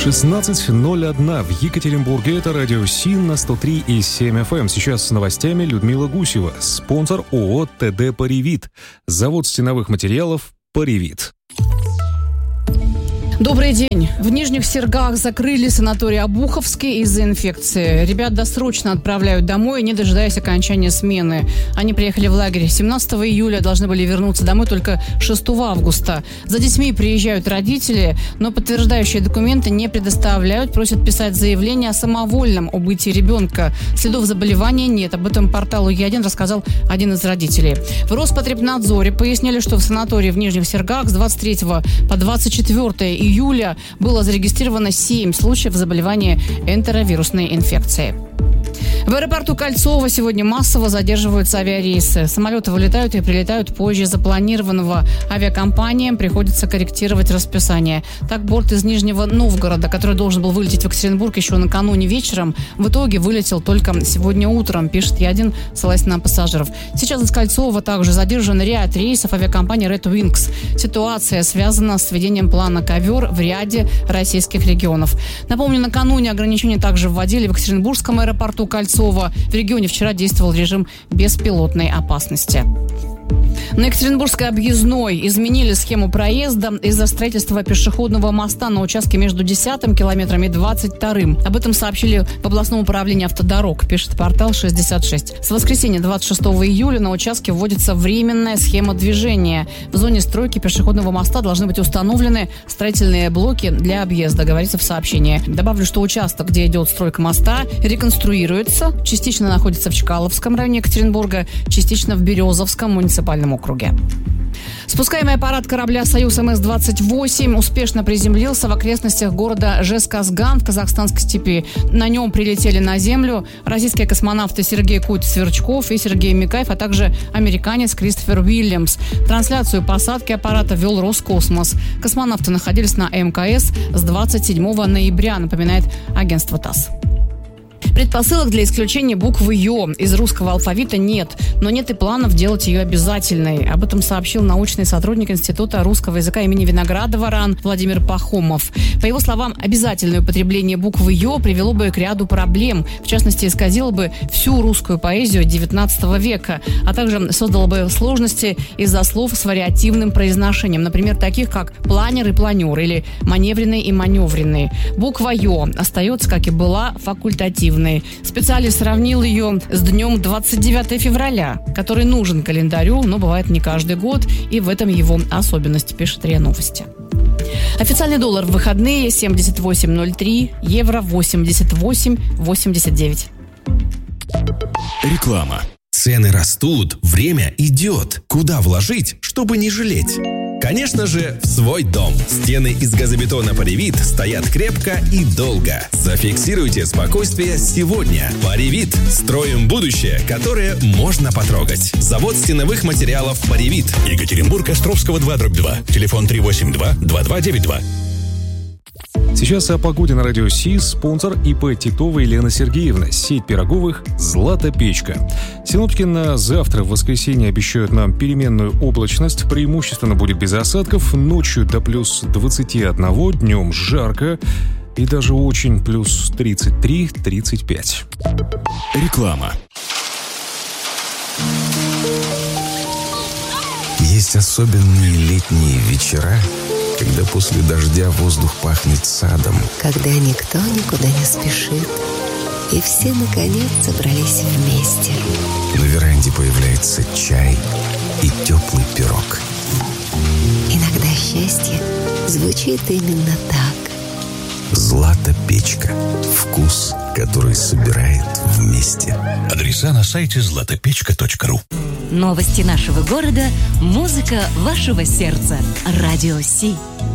16:01 в Екатеринбурге. Это радио СИН на 103,7 FM. Сейчас с новостями Людмила Гусева. Спонсор ООО ТД «Паривит». Завод стеновых материалов «Паривит». Добрый день. В Нижних Сергах закрыли санаторий Обуховский из-за инфекции. Ребят досрочно отправляют домой, не дожидаясь окончания смены. Они приехали в лагерь 17 июля, должны были вернуться домой только 6 августа. За детьми приезжают родители, но подтверждающие документы не предоставляют, просят писать заявление о самовольном убытии ребенка. Следов заболевания нет. Об этом порталу Е1 рассказал один из родителей. В Роспотребнадзоре пояснили, что в санатории в Нижних Сергах с 23 по 24 июля было зарегистрировано 7 случаев заболевания энтеровирусной инфекцией. В аэропорту Кольцово сегодня массово задерживаются авиарейсы. Самолеты вылетают и прилетают позже запланированного. Авиакомпаниям приходится корректировать расписание. Так, борт из Нижнего Новгорода, который должен был вылететь в Екатеринбург еще накануне вечером, в итоге вылетел только сегодня утром, пишет Е1, ссылаясь на пассажиров. Сейчас из Кольцова также задержан ряд рейсов авиакомпании Red Wings. Ситуация связана с введением плана «Ковер» в ряде российских регионов. Напомню, накануне ограничения также вводили в Екатеринбургском аэропорту Кольцово. В регионе вчера действовал режим беспилотной опасности. На Екатеринбургской объездной изменили схему проезда из-за строительства пешеходного моста на участке между 10-м километром и 22-м. Об этом сообщили в областном управлении автодорог, пишет портал 66. С воскресенья 26 июля на участке вводится временная схема движения. В зоне стройки пешеходного моста должны быть установлены строительные блоки для объезда, говорится в сообщении. Добавлю, что участок, где идет стройка моста, реконструируется. Частично находится в Чкаловском районе Екатеринбурга, частично в Березовском муниципальном округе. Спускаемый аппарат корабля «Союз МС-28» успешно приземлился в окрестностях города Жезказган в казахстанской степи. На нем прилетели на Землю российские космонавты Сергей Куть-Сверчков и Сергей Микаев, а также американец Кристофер Уильямс. Трансляцию посадки аппарата вел Роскосмос. Космонавты находились на МКС с 27 ноября, напоминает агентство ТАСС. Предпосылок для исключения буквы «Ё» из русского алфавита нет, но нет и планов делать ее обязательной. Об этом сообщил научный сотрудник Института русского языка имени Виноградова РАН Владимир Пахомов. По его словам, обязательное употребление буквы «Ё» привело бы к ряду проблем. В частности, исказило бы всю русскую поэзию XIX века, а также создало бы сложности из-за слов с вариативным произношением, например, таких как «планер» и «планер» или «маневренный» и «маневренный». Буква «Ё» остается, как и была, факультативной. Специалист сравнил ее с днем 29 февраля, который нужен календарю, но бывает не каждый год, и в этом его особенность, пишет РИА Новости. Официальный доллар в выходные 78.03, евро 88.89. Реклама. Цены растут, время идет. Куда вложить, чтобы не жалеть? Конечно же, в свой дом. Стены из газобетона «Паривит» стоят крепко и долго. Зафиксируйте спокойствие сегодня. «Паривит» – строим будущее, которое можно потрогать. Завод стеновых материалов «Паривит». Екатеринбург, Островского 2/2. Телефон 382-2292. Сейчас о погоде на радио СИ. Спонсор ИП Титова Елена Сергеевна. Сеть пироговых «Злата Печка». Синоптики на завтра, в воскресенье, обещают нам переменную облачность. Преимущественно будет без осадков. Ночью до плюс 21, днем жарко. И даже очень плюс 33-35. Реклама. Есть особенные летние вечера, когда после дождя воздух пахнет садом. Когда никто никуда не спешит, и все, наконец, собрались вместе. На веранде появляется чай и теплый пирог. Иногда счастье звучит именно так. «Злата Печка». Вкус, который собирает вместе. Адреса на сайте zlatopechka.ru. Новости нашего города, музыка вашего сердца. Радио Си.